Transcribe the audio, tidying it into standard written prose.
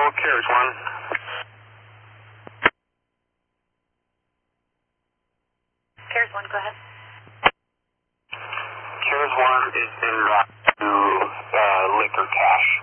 CARES 1. CARES 1, go ahead. CARES 1 is en route to Liquor Cache.